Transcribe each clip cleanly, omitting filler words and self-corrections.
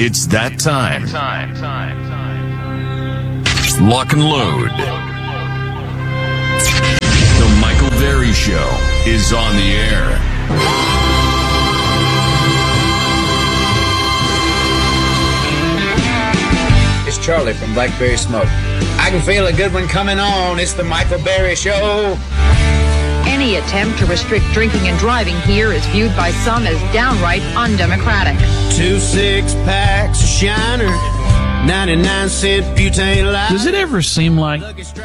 It's that time. Lock and load. The Michael Berry Show is on the air. It's Charlie from Blackberry Smoke. I can feel a good one coming on. It's the Michael Berry Show. Any attempt to restrict drinking and driving here is viewed by some as downright undemocratic. 2 6-packs of Shiner, 99-cent butane light. Does it ever seem like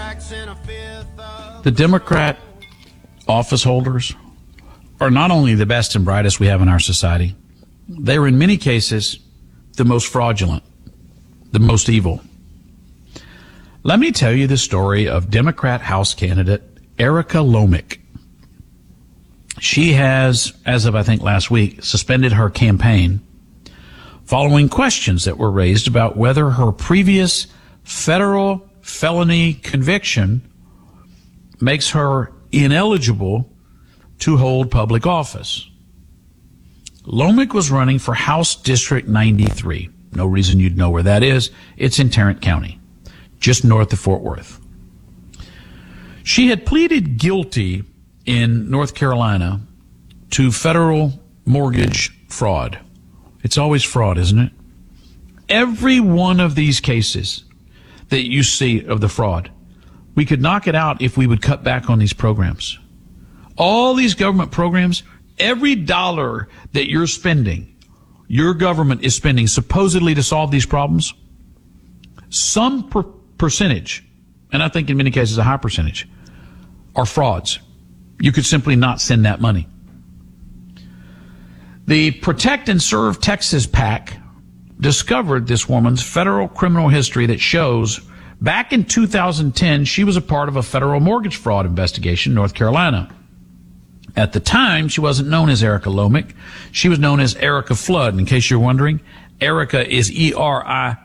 the Democrat office holders are not only the best and brightest we have in our society, they are in many cases the most fraudulent, the most evil? Let me tell you the story of Democrat House candidate Erica Lomick. She has, as of I think last week, suspended her campaign following questions that were raised about whether her previous federal felony conviction makes her ineligible to hold public office. Lomick was running for House District 93. No reason you'd know where that is. It's in Tarrant County, just north of Fort Worth. She had pleaded guilty in North Carolina to federal mortgage fraud. It's always fraud, isn't it? Every one of these cases that you see of the fraud, we could knock it out if we would cut back on these programs. All these government programs, every dollar that you're spending, your government is spending supposedly to solve these problems, some percentage, and I think in many cases a high percentage, are frauds. You could simply not send that money. The Protect and Serve Texas PAC discovered this woman's federal criminal history that shows back in 2010, she was a part of a federal mortgage fraud investigation in North Carolina. At the time, she wasn't known as Erica Lomick. She was known as Erica Flood. And in case you're wondering, Erica is Ericka.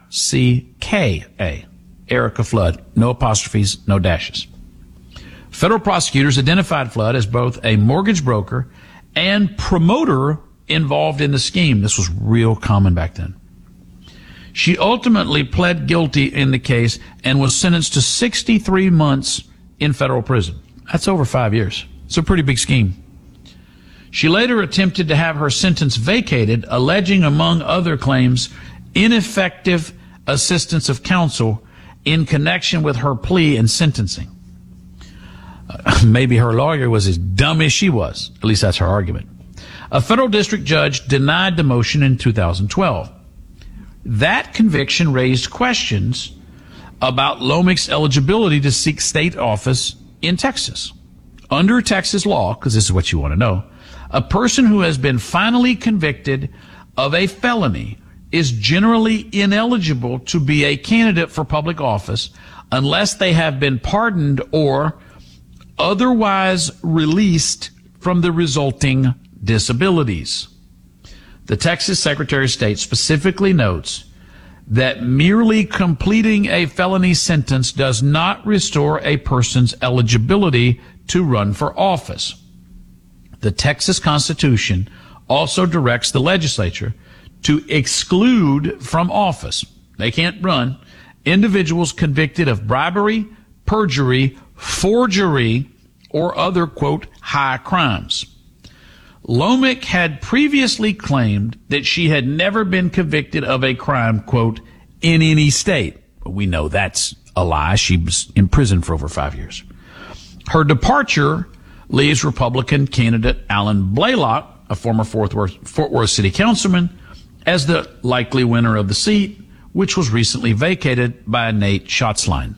Erica Flood. No apostrophes, no dashes. Federal prosecutors identified Flood as both a mortgage broker and promoter involved in the scheme. This was real common back then. She ultimately pled guilty in the case and was sentenced to 63 months in federal prison. That's over 5 years. It's a pretty big scheme. She later attempted to have her sentence vacated, alleging, among other claims, ineffective assistance of counsel in connection with her plea and sentencing. Maybe her lawyer was as dumb as she was. At least that's her argument. A federal district judge denied the motion in 2012. That conviction raised questions about Lomick's eligibility to seek state office in Texas. Under Texas law, because this is what you want to know, a person who has been finally convicted of a felony is generally ineligible to be a candidate for public office unless they have been pardoned or otherwise released from the resulting disabilities. The Texas Secretary of State specifically notes that merely completing a felony sentence does not restore a person's eligibility to run for office. The Texas Constitution also directs the legislature to exclude from office, they can't run, individuals convicted of bribery, perjury, forgery, or other, quote, high crimes. Lomick had previously claimed that she had never been convicted of a crime, quote, in any state. But we know that's a lie. She was in prison for over 5 years. Her departure leaves Republican candidate Alan Blaylock, a former Fort Worth City Councilman, as the likely winner of the seat, which was recently vacated by Nate Schatzline.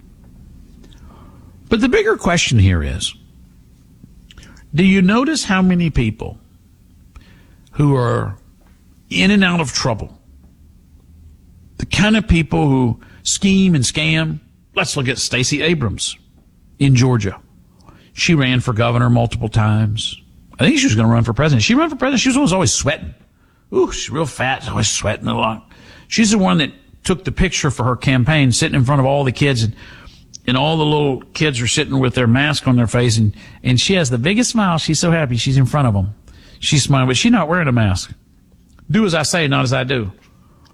But the bigger question here is, do you notice how many people who are in and out of trouble, the kind of people who scheme and scam? Let's look at Stacey Abrams in Georgia. She ran for governor multiple times. I think she was going to run for president. She ran for president. She was always sweating. Ooh, she's real fat, always sweating a lot. She's the one that took the picture for her campaign, sitting in front of all the kids, and all the little kids are sitting with their mask on their face, and she has the biggest smile. She's so happy she's in front of them. She's smiling, but she's not wearing a mask. Do as I say, not as I do.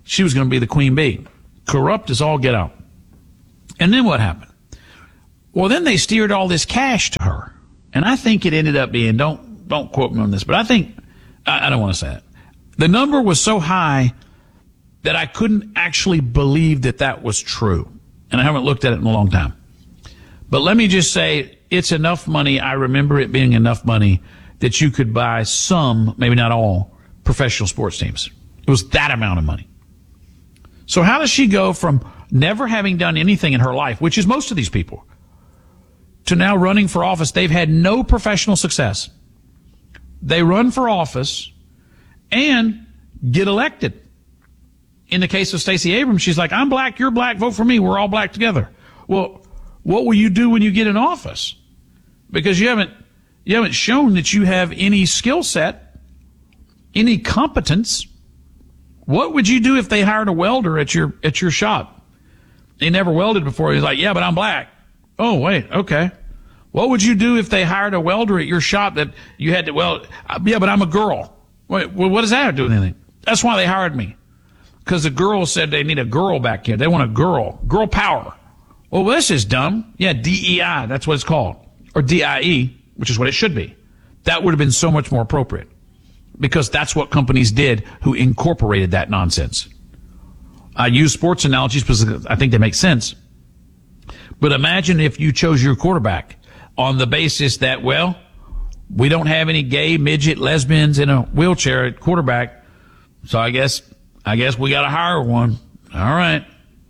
she was going to be the queen bee. Corrupt as all get out. And then what happened? Well, then they steered all this cash to her. And I think it ended up being, don't quote me on this, but I think, I don't want to say it. The number was so high that I couldn't actually believe that that was true. And I haven't looked at it in a long time. But let me just say, it's enough money. I remember it being enough money that you could buy some, maybe not all, professional sports teams. It was that amount of money. So how does she go from never having done anything in her life, which is most of these people, to now running for office? They've had no professional success. They run for office and get elected. In the case of Stacey Abrams, she's like, I'm black, you're black, vote for me, we're all black together. Well, what will you do when you get in office? Because you haven't shown that you have any skill set, any competence. What would you do if they hired a welder at your shop? He never welded before. He's like, yeah, but I'm black. Oh, wait, okay. What would you do if they hired a welder at your shop that you had to weld? Yeah, but I'm a girl. Wait, well, what does that have to do with anything? That's why they hired me. Because the girls said they need a girl back here. They want a girl. Girl power. Well, this is dumb. Yeah, DEI, that's what it's called. Or DIE, which is what it should be. That would have been so much more appropriate. Because that's what companies did who incorporated that nonsense. I use sports analogies because I think they make sense. But imagine if you chose your quarterback on the basis that, well, we don't have any gay, midget, lesbians in a wheelchair at quarterback, so I guess we got to hire one. All right.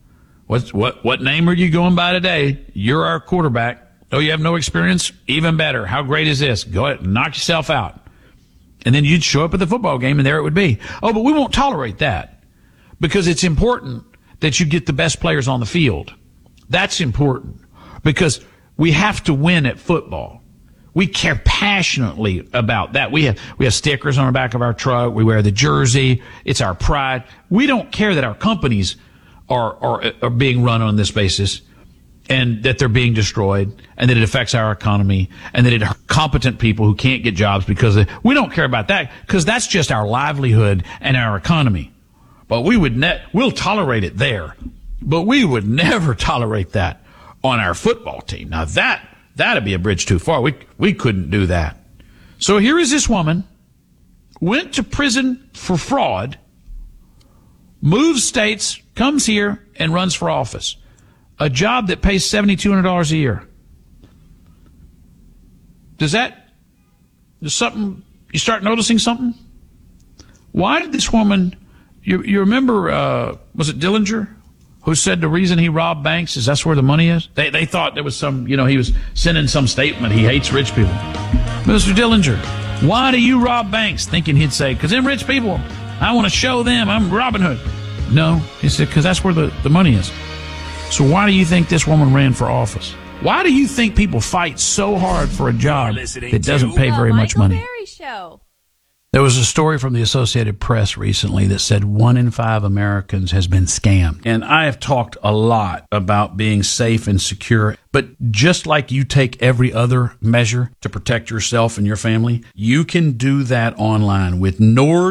What name are you going by today? You're our quarterback. Oh, you have no experience? Even better. How great is this? Go ahead and knock yourself out. And then you'd show up at the football game and there it would be. Oh, but we won't tolerate that because it's important that you get the best players on the field. That's important because we have to win at football. We care passionately about that. We have stickers on the back of our truck. We wear the jersey. It's our pride. We don't care that our companies are being run on this basis and that they're being destroyed and that it affects our economy and that it hurts competent people who can't get jobs because we don't care about that because that's just our livelihood and our economy. But we'll tolerate it there. But we would never tolerate that on our football team. Now that'd be a bridge too far. We couldn't do that. So here is this woman, went to prison for fraud, moves states, comes here, and runs for office. A job that pays $7,200 a year. Does something, you start noticing something? Why did this woman, you remember, was it Dillinger? Who said the reason he robbed banks is that's where the money is? They thought there was some, he was sending some statement. He hates rich people. Mr. Dillinger, why do you rob banks? Thinking he'd say, because them rich people, I want to show them I'm Robin Hood. No, he said, because that's where the money is. So why do you think this woman ran for office? Why do you think people fight so hard for a job that doesn't pay very much money? Michael Berry Show. There was a story from the Associated Press recently that said 1 in 5 Americans has been scammed. And I have talked a lot about being safe and secure. But just like you take every other measure to protect yourself and your family, you can do that online. With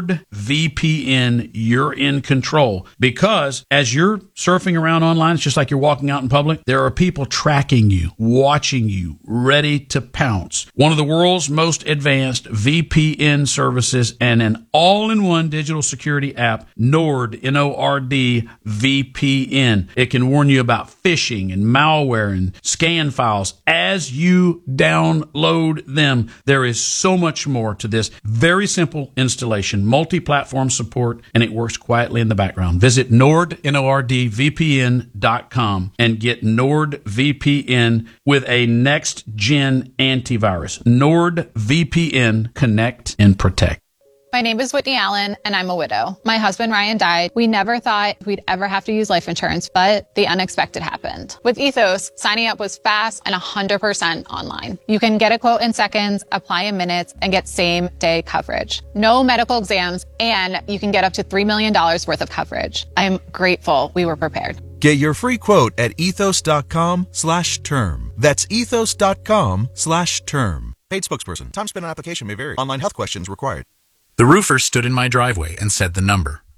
NordVPN, you're in control. Because as you're surfing around online, it's just like you're walking out in public, there are people tracking you, watching you, ready to pounce. One of the world's most advanced VPN services and an all-in-one digital security app, Nord, N-O-R-D, VPN. It can warn you about phishing and malware and scan files as you download them. There is so much more to this. Very simple installation, multi-platform support, and it works quietly in the background. Visit Nord, NORDVPN.com and get NordVPN with a next-gen antivirus. NordVPN, connect and protect. My name is Whitney Allen, and I'm a widow. My husband, Ryan, died. We never thought we'd ever have to use life insurance, but the unexpected happened. With Ethos, signing up was fast and 100% online. You can get a quote in seconds, apply in minutes, and get same-day coverage. No medical exams, and you can get up to $3 million worth of coverage. I'm grateful we were prepared. Get your free quote at ethos.com/term. That's ethos.com/term. Paid spokesperson. Time spent on application may vary. Online health questions required. The roofer stood in my driveway and said the number.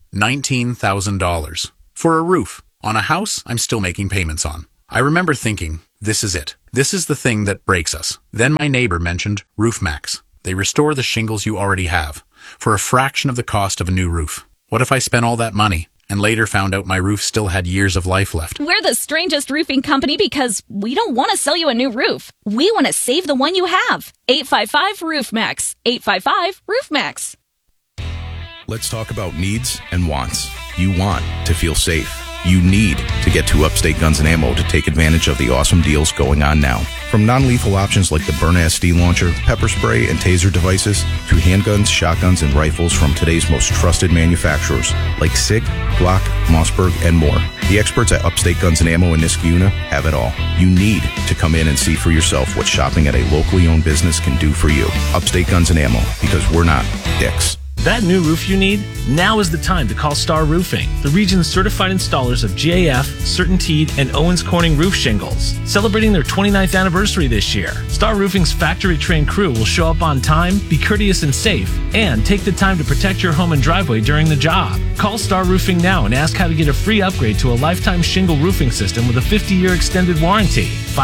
$19,000 for a roof on a house I'm still making payments on. I remember thinking, this is it. This is the thing that breaks us. Then my neighbor mentioned RoofMax. They restore the shingles you already have for a fraction of the cost of a new roof. What if I spent all that money and later found out my roof still had years of life left? We're the strangest roofing company because we don't want to sell you a new roof. We want to save the one you have. 855-ROOFMAX. 855-ROOFMAX. Let's talk about needs and wants. You want to feel safe. You need to get to Upstate Guns & Ammo to take advantage of the awesome deals going on now. From non-lethal options like the Byrna SD launcher, pepper spray, and taser devices, to handguns, shotguns, and rifles from today's most trusted manufacturers like SIG, Glock, Mossberg, and more. The experts at Upstate Guns & Ammo in Niskayuna have it all. You need to come in and see for yourself what shopping at a locally owned business can do for you. Upstate Guns & Ammo, because we're not dicks. That new roof you need? Now is the time to call Star Roofing, the region's certified installers of GAF, CertainTeed, and Owens Corning roof shingles. Celebrating their 29th anniversary this year, Star Roofing's factory-trained crew will show up on time, be courteous and safe, and take the time to protect your home and driveway during the job. Call Star Roofing now and ask how to get a free upgrade to a lifetime shingle roofing system with a 50-year extended warranty.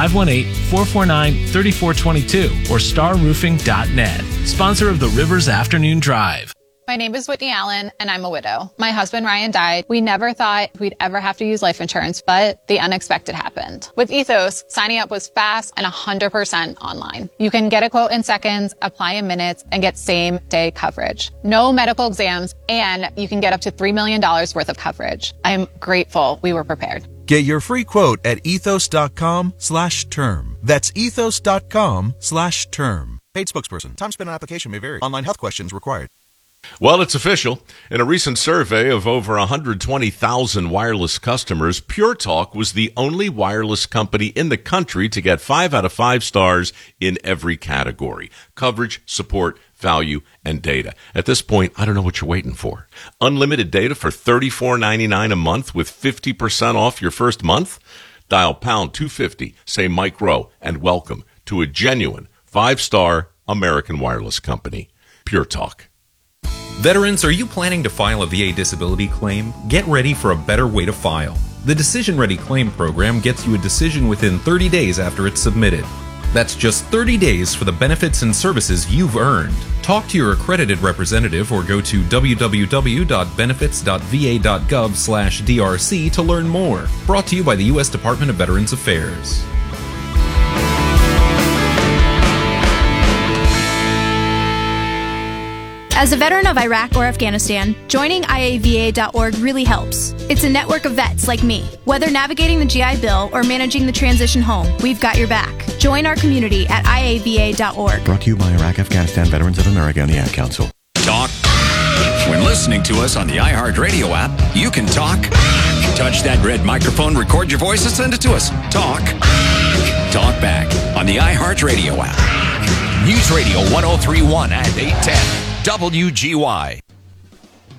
518-449-3422 or starroofing.net. Sponsor of the Rivers Afternoon Drive. My name is Whitney Allen, and I'm a widow. My husband, Ryan, died. We never thought we'd ever have to use life insurance, but the unexpected happened. With Ethos, signing up was fast and 100% online. You can get a quote in seconds, apply in minutes, and get same-day coverage. No medical exams, and you can get up to $3 million worth of coverage. I'm grateful we were prepared. Get your free quote at ethos.com/term. That's ethos.com/term. Paid spokesperson. Time spent on application may vary. Online health questions required. Well, it's official. In a recent survey of over 120,000 wireless customers, Pure Talk was the only wireless company in the country to get 5 out of 5 stars in every category: coverage, support, value, and data. At this point, I don't know what you're waiting for. Unlimited data for $34.99 a month with 50% off your first month? Dial pound 250, say Mike Rowe, and welcome to a genuine 5-star American wireless company. Pure Talk. Veterans, are you planning to file a VA disability claim? Get ready for a better way to file. The Decision Ready Claim Program gets you a decision within 30 days after it's submitted. That's just 30 days for the benefits and services you've earned. Talk to your accredited representative or go to www.benefits.va.gov/DRC to learn more. Brought to you by the U.S. Department of Veterans Affairs. As a veteran of Iraq or Afghanistan, joining IAVA.org really helps. It's a network of vets like me. Whether navigating the GI Bill or managing the transition home, we've got your back. Join our community at IAVA.org. Brought to you by Iraq Afghanistan Veterans of America and the Ad Council. Talk. When listening to us on the iHeartRadio app, you can talk. Touch that red microphone, record your voice, and send it to us. Talk. Talk back on the iHeartRadio app. News Radio 1031 at 810. WGY.